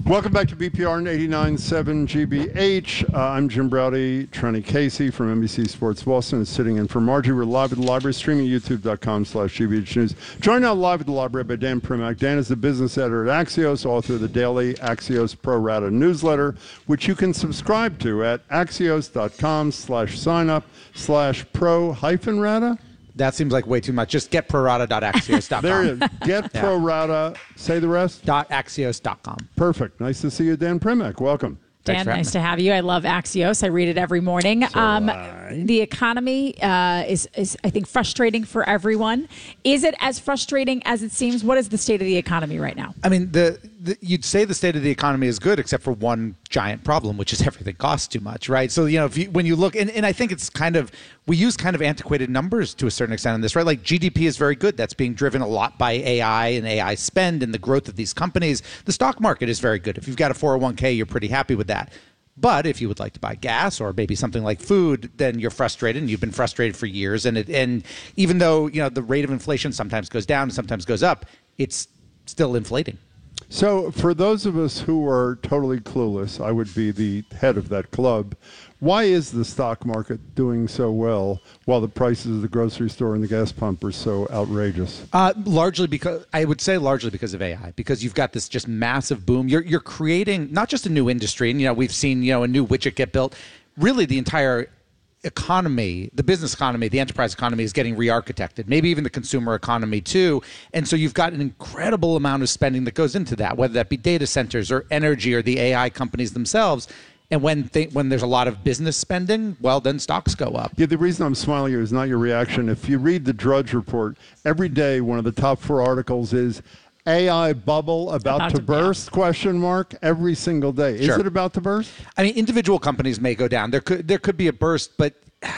Welcome back to BPR and 89.7 GBH. I'm Jim Browdy. Trenny Casey from NBC Sports Boston is sitting in for Margie. We're live at the library, streaming youtube.com/GBH News. Joined now live at the library by Dan Primack. Dan is the business editor at Axios, author of the daily Axios Pro Rata newsletter, which you can subscribe to at axios.com/signup/pro-rata. That seems like way too much. Just get prorata.axios.com. There it is. Get prorata. Say the rest. .axios.com. Perfect. Nice to see you, Dan Primack. Welcome. Dan, nice to have you. I love Axios. I read it every morning. The economy is, I think, frustrating for everyone. Is it as frustrating as it seems? What is the state of the economy right now? I mean, you'd say the state of the economy is good, except for one giant problem, which is everything costs too much, right? So, when you look, and I think it's we use kind of antiquated numbers to a certain extent on this, right? Like GDP is very good. That's being driven a lot by AI and AI spend and the growth of these companies. The stock market is very good. If you've got a 401k, you're pretty happy with that. But if you would like to buy gas or maybe something like food, then you're frustrated, and you've been frustrated for years. And even though the rate of inflation sometimes goes down and sometimes goes up, it's still inflating. So for those of us who are totally clueless, I would be the head of that club. Why is the stock market doing so well while the prices of the grocery store and the gas pump are so outrageous? Largely because of AI, because you've got this just massive boom. You're creating not just a new industry, and we've seen a new widget get built. Really, the entire economy, the business economy, the enterprise economy is getting re-architected, maybe even the consumer economy too. And so you've got an incredible amount of spending that goes into that, whether that be data centers or energy or the AI companies themselves. And when there's a lot of business spending, well, then stocks go up. Yeah, the reason I'm smiling here is not your reaction. If you read the Drudge Report, every day one of the top 4 articles is AI bubble about to burst, ? Every single day. Sure. Is it about to burst? I mean, individual companies may go down. There could be a burst, but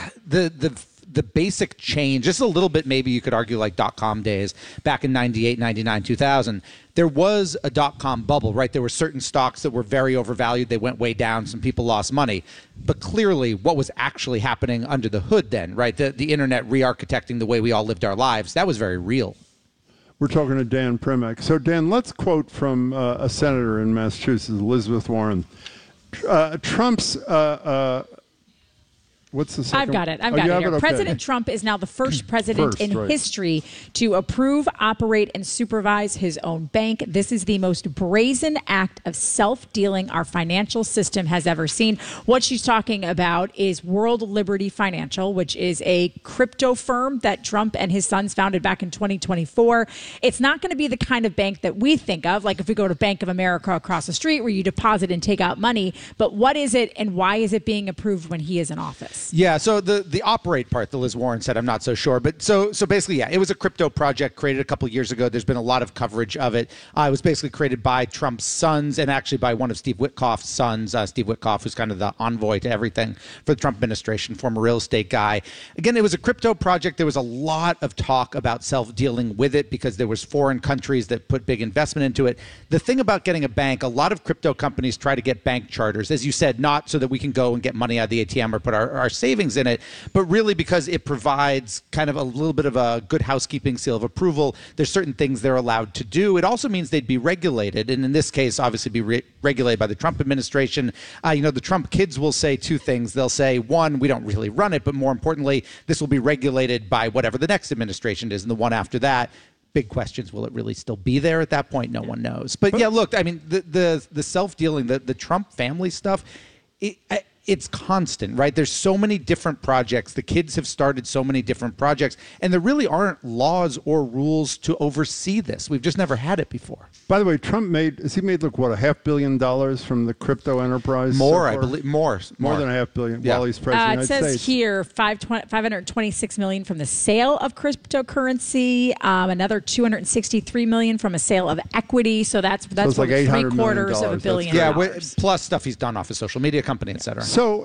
the basic change, just a little bit, maybe you could argue like .com days back in 98, 99, 2000, there was a .com bubble, right? There were certain stocks that were very overvalued. They went way down. Some people lost money. But clearly what was actually happening under the hood then, right? The internet re-architecting the way we all lived our lives, that was very real. We're talking to Dan Primack. So, Dan, let's quote from a senator in Massachusetts, Elizabeth Warren. Trump's... what's the second? I've got it here. Okay. President Trump is now the first president in history to approve, operate, and supervise his own bank. This is the most brazen act of self-dealing our financial system has ever seen. What she's talking about is World Liberty Financial, which is a crypto firm that Trump and his sons founded back in 2024. It's not going to be the kind of bank that we think of, like if we go to Bank of America across the street where you deposit and take out money. But what is it, and why is it being approved when he is in office? Yeah, so the operate part that Liz Warren said, I'm not so sure. But so basically, yeah, it was a crypto project created a couple of years ago. There's been a lot of coverage of it. It was basically created by Trump's sons and actually by one of Steve Witkoff's sons, Steve Witkoff, who's kind of the envoy to everything for the Trump administration, former real estate guy. Again, it was a crypto project. There was a lot of talk about self-dealing with it because there was foreign countries that put big investment into it. The thing about getting a bank, a lot of crypto companies try to get bank charters, as you said, not so that we can go and get money out of the ATM or put our savings in it, but really because it provides kind of a little bit of a good housekeeping seal of approval. There's certain things they're allowed to do. It also means they'd be regulated, and in this case, obviously be regulated by the Trump administration. The Trump kids will say two things. They'll say, one, we don't really run it, but more importantly, this will be regulated by whatever the next administration is, and the one after that. Big questions. Will it really still be there at that point? No one knows. But yeah, look, I mean, the self-dealing, the Trump family stuff, it's constant, right? There's so many different projects. The kids have started so many different projects, and there really aren't laws or rules to oversee this. We've just never had it before. By the way, Trump made look, what, $500 million from the crypto enterprise? More, I believe. More than $500 million while he's president of the United States. It says here $526 million from the sale of cryptocurrency, another $263 million from a sale of equity. So that's like $800 $750 million. Yeah, plus stuff he's done off his social media company, et cetera. So,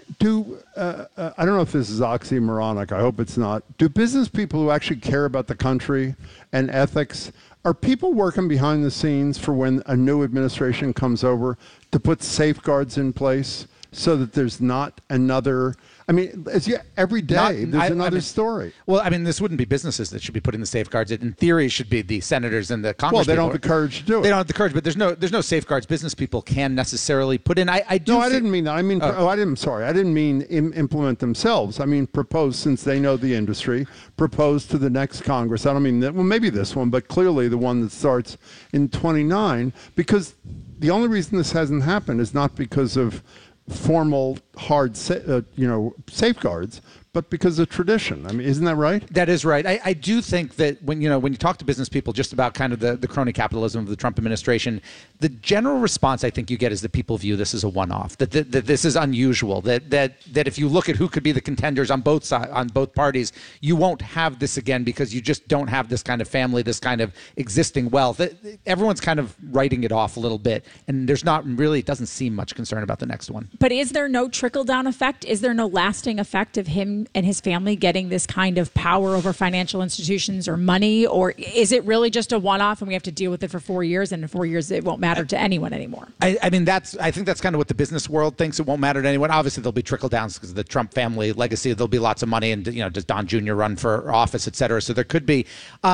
I don't know if this is oxymoronic. I hope it's not. Do business people who actually care about the country and ethics, are people working behind the scenes for when a new administration comes over to put safeguards in place so that there's not another. I mean, every day there's another story. Well, I mean, this wouldn't be businesses that should be putting the safeguards. It, in theory, should be the senators and the Congress. Well, they don't have the courage to do it. They don't have the courage, but there's no safeguards business people can necessarily put in. I didn't mean that. I mean, I didn't mean implement themselves. I mean, propose, since they know the industry, propose to the next Congress. I don't mean that. Well, maybe this one, but clearly the one that starts in 29, because the only reason this hasn't happened is not because of formal, hard, safeguards, but because of tradition. I mean, isn't that right? That is right. I do think that when you talk to business people just about kind of the crony capitalism of the Trump administration, the general response I think you get is that people view this as a one-off, that this is unusual, that if you look at who could be the contenders on both sides, on both parties, you won't have this again because you just don't have this kind of family, this kind of existing wealth. Everyone's kind of writing it off a little bit, and there's not really, it doesn't seem much concern about the next one. But is there no trickle-down effect? Is there no lasting effect of him and his family getting this kind of power over financial institutions or money? Or is it really just a one-off and we have to deal with it for 4 years, and in 4 years it won't matter to anyone anymore? I think that's kind of what the business world thinks. It won't matter to anyone. Obviously, there'll be trickle-downs because of the Trump family legacy. There'll be lots of money, and does Don Jr. run for office, et cetera. So there could be.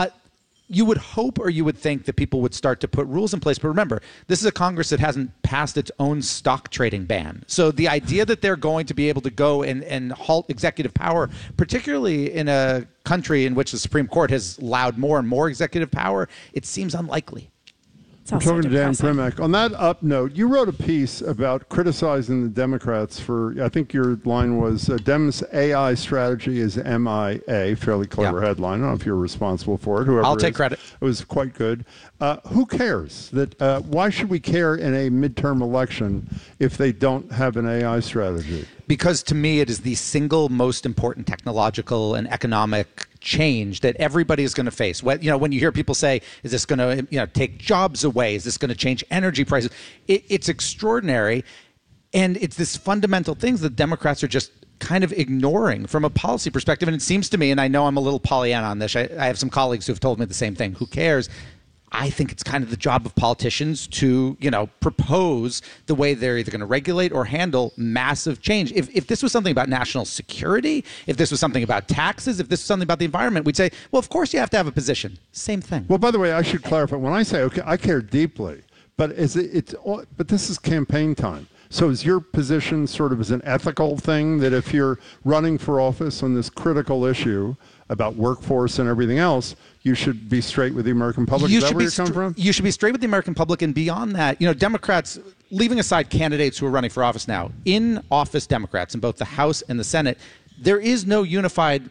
You would hope or you would think that people would start to put rules in place. But remember, this is a Congress that hasn't passed its own stock trading ban. So the idea that they're going to be able to go and halt executive power, particularly in a country in which the Supreme Court has allowed more and more executive power, it seems unlikely. I'm talking to Dan Primack. On that up note, you wrote a piece about criticizing the Democrats for, I think your line was, Dems' AI strategy is MIA, fairly clever headline. I don't know if you're responsible for it. I'll take credit. It was quite good. Who cares? Why should we care in a midterm election if they don't have an AI strategy? Because to me, it is the single most important technological and economic change that everybody is going to face. When you hear people say, is this going to take jobs away? Is this going to change energy prices? It's extraordinary. And it's this fundamental things that Democrats are just kind of ignoring from a policy perspective. And it seems to me, and I know I'm a little Pollyanna on this, I have some colleagues who have told me the same thing. Who cares? I think it's kind of the job of politicians to, propose the way they're either going to regulate or handle massive change. If this was something about national security, if this was something about taxes, if this was something about the environment, we'd say, well, of course you have to have a position. Same thing. Well, by the way, I should clarify. When I say, okay, I care deeply, but but this is campaign time. So is your position sort of as an ethical thing that if you're running for office on this critical issue about workforce and everything else, you should be straight with the American public? Is that where you're coming from? You should be straight with the American public, and beyond that, Democrats, leaving aside candidates who are running for office now, in office Democrats in both the House and the Senate, there's no unified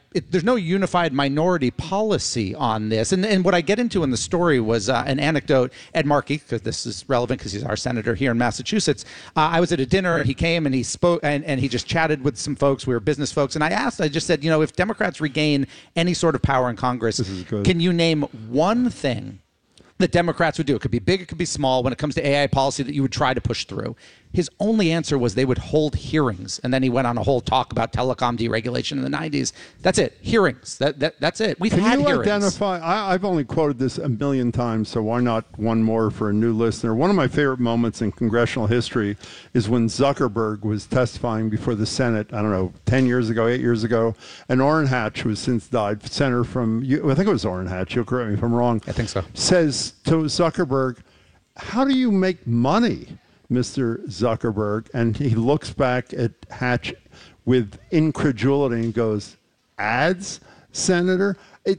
minority policy on this. And what I get into in the story was an anecdote. Ed Markey, because this is relevant because he's our senator here in Massachusetts. I was at a dinner and he came and he spoke and he just chatted with some folks. We were business folks. And I just said, if Democrats regain any sort of power in Congress, can you name one thing that Democrats would do? It could be big, it could be small, when it comes to AI policy that you would try to push through. His only answer was they would hold hearings. And then he went on a whole talk about telecom deregulation in the 90s. That's it. Hearings. That's it. We've had hearings. Can you identify, I've only quoted this a million times, so why not one more for a new listener? One of my favorite moments in congressional history is when Zuckerberg was testifying before the Senate, 10 years ago, 8 years ago, and Orrin Hatch, who has since died, senator from, I think it was Orrin Hatch, you'll correct me if I'm wrong. I think so. Says to Zuckerberg, how do you make money, Mr. Zuckerberg? And he looks back at Hatch with incredulity and goes, ads, Senator?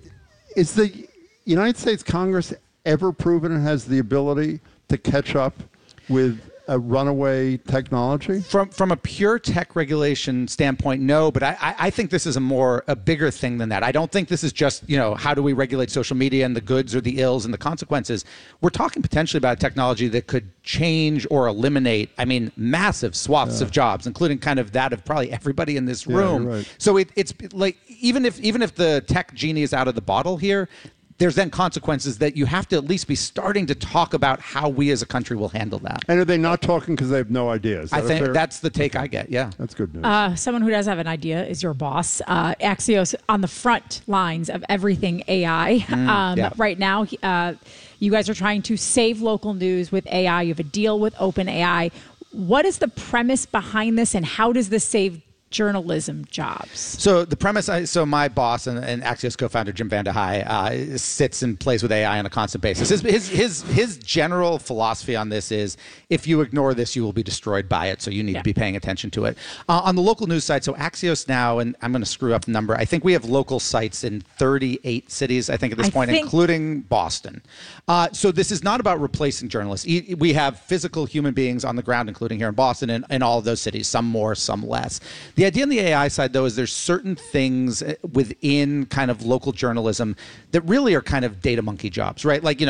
Is the United States Congress ever proven it has the ability to catch up with a runaway technology? From a pure tech regulation standpoint, no, but I think this is a bigger thing than that. I don't think this is just, how do we regulate social media and the goods or the ills and the consequences. We're talking potentially about technology that could change or eliminate, massive swaths of jobs, including kind of that of probably everybody in this room. Right. So it's like, even if the tech genie is out of the bottle here, there's then consequences that you have to at least be starting to talk about how we as a country will handle that. And are they not talking because they have no idea? I think that's the take I get, yeah. That's good news. Someone who does have an idea is your boss. Axios on the front lines of everything AI. Right now, you guys are trying to save local news with AI. You have a deal with OpenAI. What is the premise behind this, and how does this save journalism jobs? So the premise, so my boss and Axios co-founder Jim VandeHei sits and plays with AI on a constant basis. His general philosophy on this is, if you ignore this, you will be destroyed by it. So you need to be paying attention to it. On the local news side, so Axios now, and I'm going to screw up the number, I think we have local sites in 38 cities, I think at this point, including Boston. So this is not about replacing journalists. We have physical human beings on the ground, including here in Boston, and in all of those cities, some more, some less. The idea on the AI side, though, is there's certain things within kind of local journalism that really are kind of data monkey jobs, right? Like,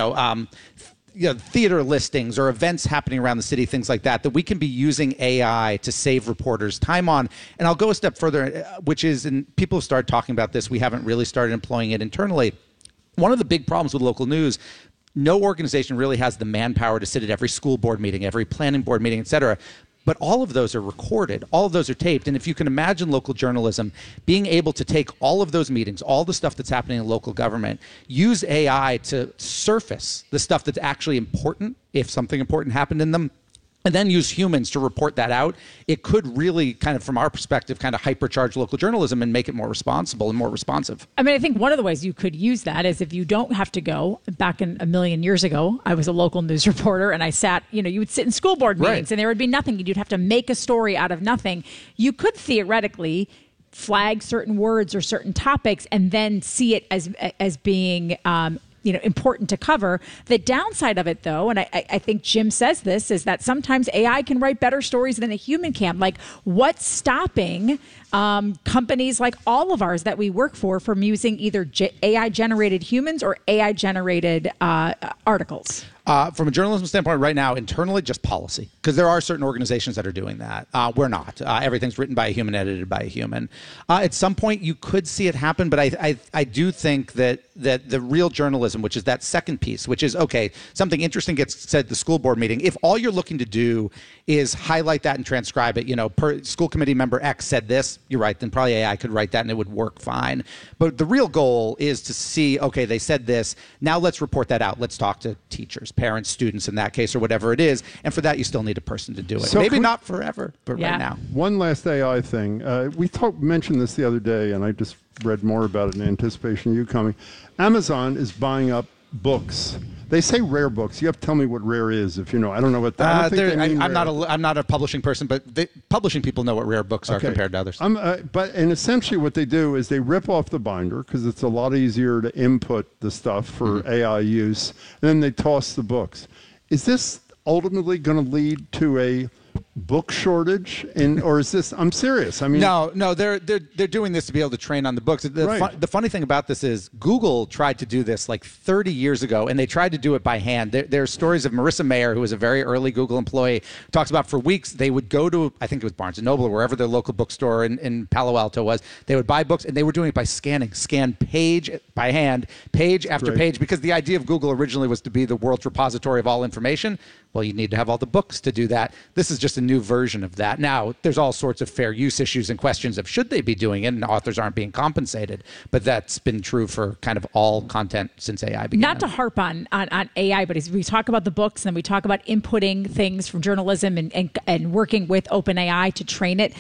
theater listings or events happening around the city, things like that we can be using AI to save reporters time on. And I'll go a step further, which is, and people have started talking about this, we haven't really started employing it internally. One of the big problems with local news, no organization really has the manpower to sit at every school board meeting, every planning board meeting, et cetera. But all of those are recorded. All of those are taped. And if you can imagine local journalism being able to take all of those meetings, all the stuff that's happening in local government, use AI to surface the stuff that's actually important, if something important happened in them, and then use humans to report that out, it could really kind of, from our perspective, kind of hypercharge local journalism and make it more responsible and more responsive. I mean, I think one of the ways you could use that is if you don't have to go. Back in a million years ago, I was a local news reporter, and I sat, you would sit in school board meetings, and there would be nothing. You'd have to make a story out of nothing. You could theoretically flag certain words or certain topics and then see it as being important to cover. The downside of it, though, and I think Jim says this, is that sometimes AI can write better stories than a human can. Like, what's stopping companies like all of ours that we work for from using either AI-generated humans or AI-generated articles? From a journalism standpoint, right now, internally, just policy, because there are certain organizations that are doing that. We're not. Everything's written by a human, edited by a human. At some point, you could see it happen, but I do think that the real journalism, which is that second piece, which is, okay, something interesting gets said at the school board meeting. If all you're looking to do is highlight that and transcribe it, per school committee member X said this, you're right, then probably AI could write that and it would work fine. But the real goal is to see, okay, they said this, now let's report that out. Let's talk to teachers, parents, students in that case, or whatever it is. And for that, you still need a person to do it. So maybe not forever, but right now. One last AI thing. We mentioned this the other day, and I just read more about it in anticipation of you coming. Amazon is buying up books. They say rare books. You have to tell me what rare is, if you know. I don't know what that. I'm not a publishing person, but publishing people know what rare books are compared to others. And essentially what they do is they rip off the binder because it's a lot easier to input the stuff for AI use, and then they toss the books. Is this ultimately going to lead to a book shortage, or is this? I'm serious. I mean, no, they're doing this to be able to train on the books. The funny thing about this is Google tried to do this like 30 years ago, and they tried to do it by hand. There are stories of Marissa Mayer, who was a very early Google employee, talks about for weeks they would go to, I think it was Barnes & Noble or wherever their local bookstore in Palo Alto was. They would buy books, and they were doing it by scan page by hand, page after page, because the idea of Google originally was to be the world's repository of all information. Well, you need to have all the books to do that. This is just a new version of that. Now, there's all sorts of fair use issues and questions of should they be doing it, and authors aren't being compensated. But that's been true for kind of all content since AI began. Not to harp on AI, but as we talk about the books and we talk about inputting things from journalism and working with OpenAI to train it,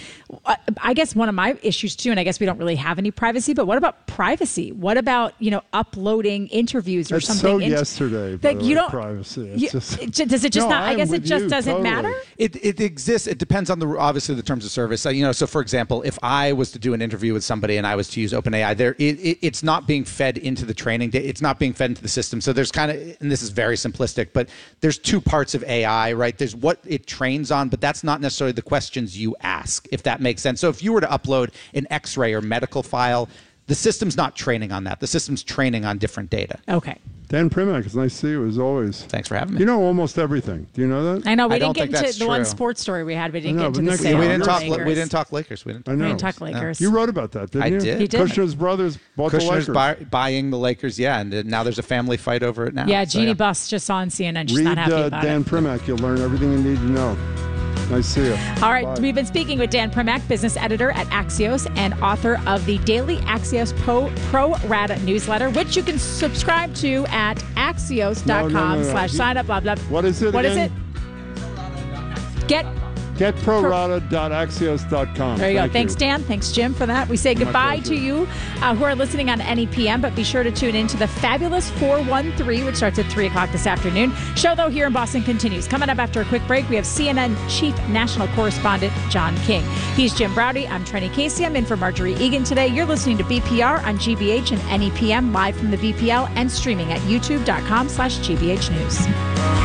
I guess one of my issues too, and I guess we don't really have any privacy, but what about privacy? What about, uploading interviews or that's something? So yesterday, like you don't privacy. Does it just not? I guess it just doesn't matter. It exists. It depends on obviously the terms of service. So for example, if I was to do an interview with somebody and I was to use OpenAI, it's not being fed into the training. It's not being fed into the system. So there's kind of, and this is very simplistic, but there's two parts of AI, right? There's what it trains on, but that's not necessarily the questions you ask, if that makes sense. So if you were to upload an X-ray or medical file, the system's not training on that. The system's training on different data. Okay. Dan Primack, it's nice to see you as always. Thanks for having me. You know almost everything. Do you know that? I know. We didn't get into the one sports story we had. We didn't get into the sale. We didn't talk Lakers. We didn't talk Lakers. You wrote about that, didn't you? I did. He did. Kushner's brothers bought the Lakers. Buying the Lakers, and now there's a family fight over it now. Yeah, Jeannie Buss just saw on CNN. She's not happy about Dan it. Primack. You'll learn everything you need to know. Nice to see you. All right, Bye. We've been speaking with Dan Primack, business editor at Axios and author of the daily Axios Pro Rata newsletter, which you can subscribe to at axios.com/sign up, blah, blah. What is it What again? is it? Getprorata.axios.com. There you go. Thanks, Dan. Thanks, Jim, for that. We say goodbye to you who are listening on any PM, but be sure to tune in to the Fabulous 413, which starts at 3 o'clock this afternoon. Show, though, here in Boston continues. Coming up after a quick break, we have CNN Chief National Correspondent John King. He's Jim Braude. I'm Trenny Casey. I'm in for Marjorie Egan today. You're listening to BPR on GBH and NEPM, live from the BPL and streaming at youtube.com/GBH News.